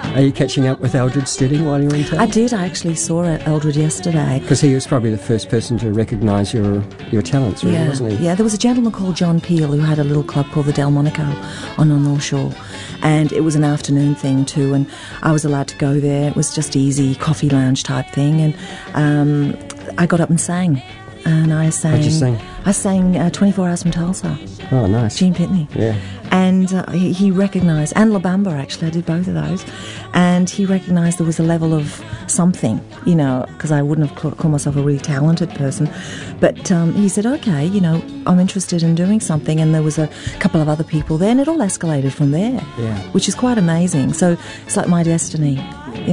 Are you catching up with Eldred Stedding while you're in town? I did. I actually saw Eldred yesterday. Because he was probably the first person to recognise your talents, really, wasn't he? Yeah, there was a gentleman called John Peel who had a little club called the Delmonico on the North Shore, and it was an afternoon thing too, and I was allowed to go there. It was just easy, coffee lounge type thing, and I got up and sang. And I sang... What'd you sing? I sang 24 Hours from Tulsa. Oh, nice. Gene Pitney. Yeah. And he recognised, and La Bamba actually, I did both of those, and he recognised there was a level of something, you know, because I wouldn't have called myself a really talented person, but he said, okay, you know, I'm interested in doing something, and there was a couple of other people there, and it all escalated from there, which is quite amazing. So it's like my destiny.